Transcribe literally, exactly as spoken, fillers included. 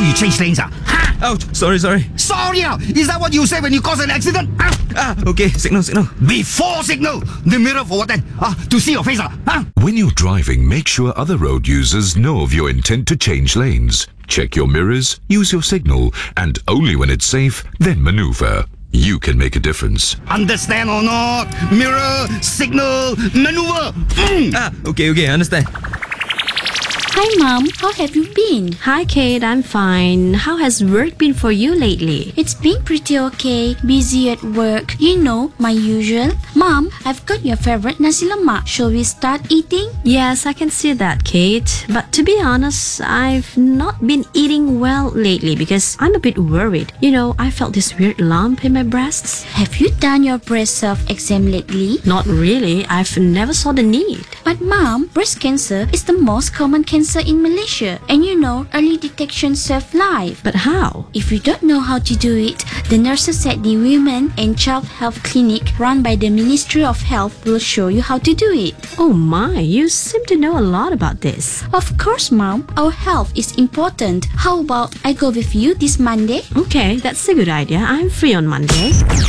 you change lanes, ah? Ha? Ouch, sorry, sorry. Sorry, ah. Is that what you say when you cause an accident? Ah? Ah, okay, signal, signal. Before signal. The mirror for what then? Ah, to see your face, ah? Ah? When you're driving, make sure other road users know of your intent to change lanes. Check your mirrors, use your signal, and only when it's safe, then maneuver. You can make a difference. Understand or not? Mirror, signal, maneuver. Mm. Ah, okay, okay, I understand. Hi Mom, how have you been? Hi Kate, I'm fine. How has work been for you lately? It's been pretty okay. Busy at work. You know, my usual. Mom, I've got your favorite nasi lemak. Shall we start eating? Yes, I can see that, Kate. But to be honest, I've not been eating well lately because I'm a bit worried. You know, I felt this weird lump in my breasts. Have you done your breast self-exam lately? Not really. I've never saw the need. But Mom, breast cancer is the most common cancer in Malaysia. And you know, early detection saves life. But how? If you don't know how to do it, the nurses at the Women and Child Health Clinic run by the Ministry of Health will show you how to do it. Oh my, you seem to know a lot about this. Of course, Mom. Our health is important. How about I go with you this Monday? Okay, that's a good idea. I'm free on Monday.